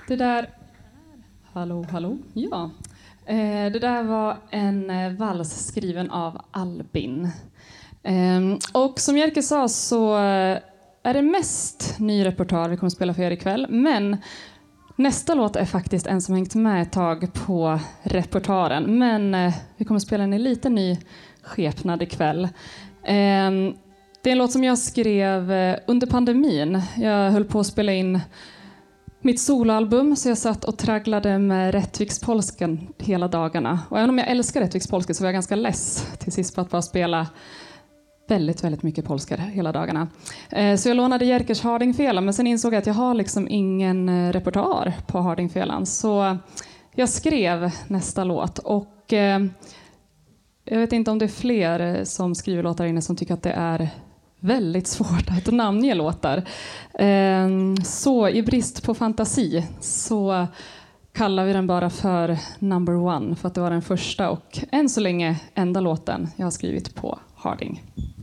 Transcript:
Det där... Hallå. Ja. Det där var en vals skriven av Albin. Och som Jerker sa så är det mest ny repertoar vi kommer att spela för er ikväll. Men nästa låt är faktiskt en som hängt med ett tag på repertoaren. Men vi kommer att spela en lite ny skepnad ikväll. Det är en låt som jag skrev under pandemin. Jag höll på att spela in mitt soloalbum, så jag satt och tragglade med Rättvikspolskan hela dagarna. Och även om jag älskar Rättvikspolska så var jag ganska less till sist på att bara spela väldigt, väldigt mycket polska hela dagarna. Så jag lånade Jerkers Hardingfela, men sen insåg jag att jag har liksom ingen repertoar på Hardingfelan. Så jag skrev nästa låt och jag vet inte om det är fler som skriver låtar inne som tycker att det är väldigt svårt att namnge låtar. Så i brist på fantasi så kallar vi den bara för Number One, för att det var den första och än så länge enda låten jag har skrivit på Harding.